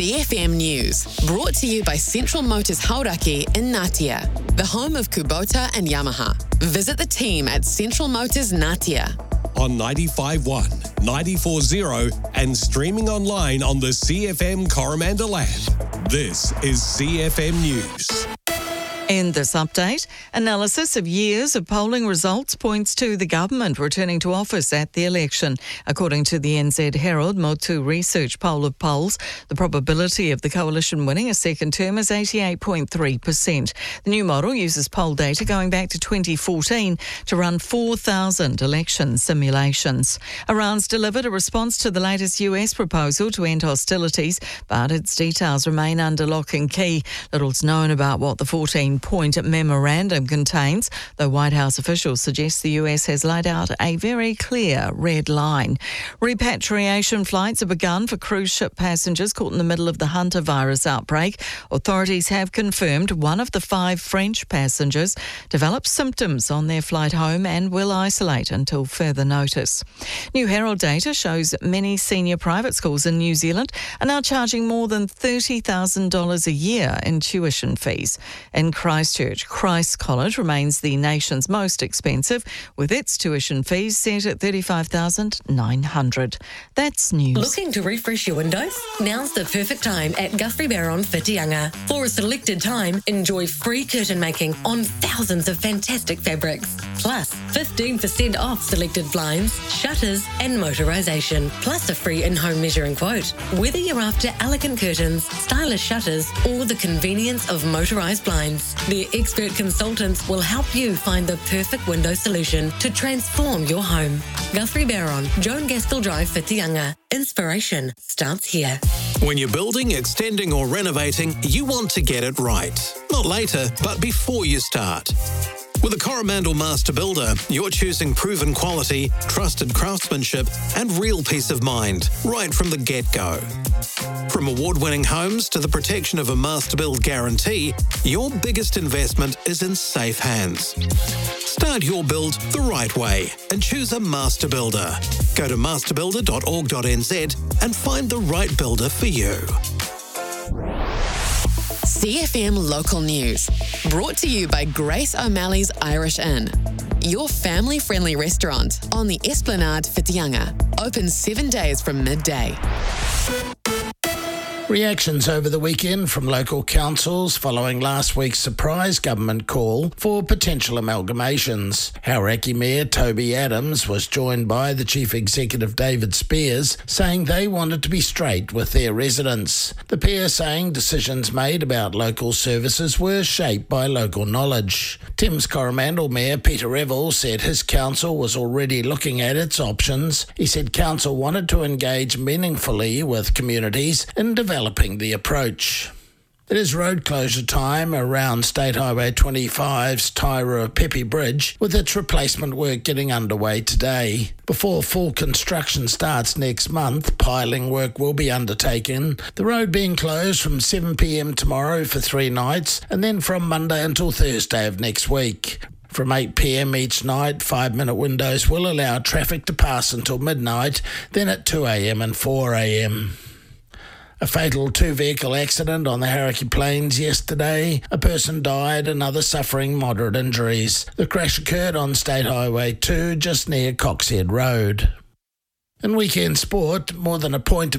CFM News, brought to you by Central Motors Hauraki in Ngatea, the home of Kubota and Yamaha. Visit the team at Central Motors Ngatea. On 95.1, 94.0 and streaming online on the CFM Coromandel app. This is CFM News. In this update, analysis of years of polling results points to the government returning to office at the election. According to the NZ Herald Motu Research poll of polls, the probability of the coalition winning a second term is 88.3%. The new model uses poll data going back to 2014 to run 4,000 election simulations. Iran's delivered a response to the latest US proposal to end hostilities, but its details remain under lock and key. Little's known about what the 14-point memorandum contains, though White House officials suggest the US has laid out a very clear red line. Repatriation flights have begun for cruise ship passengers caught in the middle of the Hunter virus outbreak. Authorities have confirmed one of the 5 French passengers developed symptoms on their flight home and will isolate until further notice. New Herald data shows many senior private schools in New Zealand are now charging more than $30,000 a year in tuition fees. In Christchurch, Christ's College remains the nation's most expensive, with its tuition fees set at $35,900. That's news. Looking to refresh your windows? Now's the perfect time at Guthrie Barron Whitianga. For a selected time, enjoy free curtain making on thousands of fantastic fabrics. Plus, 15% off selected blinds, shutters and motorisation. Plus a free in-home measuring quote. Whether you're after elegant curtains, stylish shutters or the convenience of motorised blinds, their expert consultants will help you find the perfect window solution to transform your home. Guthrie Barron, Joan Gaskell Drive, Whitianga. Inspiration starts here. When you're building, extending or renovating, you want to get it right. Not later, but before you start. With a Coromandel Master Builder, you're choosing proven quality, trusted craftsmanship and real peace of mind right from the get-go. From award-winning homes to the protection of a Master Build guarantee, your biggest investment is in safe hands. Start your build the right way and choose a Master Builder. Go to masterbuilder.org.nz and find the right builder for you. CFM Local News, brought to you by Grace O'Malley's Irish Inn, your family-friendly restaurant on the Esplanade Whitianga, open 7 days from midday. Reactions over the weekend from local councils following last week's surprise government call for potential amalgamations. Hauraki Mayor Toby Adams was joined by the Chief Executive David Spears, saying they wanted to be straight with their residents. The pair saying decisions made about local services were shaped by local knowledge. Thames Coromandel Mayor Peter Revel said his council was already looking at its options. He said council wanted to engage meaningfully with communities in developing the approach. It is road closure time around State Highway 25's Tairua Pepe Bridge, with its replacement work getting underway today. Before full construction starts next month, piling work will be undertaken, the road being closed from 7 p.m. tomorrow for 3 nights and then from Monday until Thursday of next week. From 8 p.m. each night, 5-minute windows will allow traffic to pass until midnight, then at 2 a.m. and 4 a.m. A fatal 2-vehicle accident on the Hauraki Plains yesterday. A person died, another suffering moderate injuries. The crash occurred on State Highway 2 just near Coxhead Road. In weekend sport, more than a point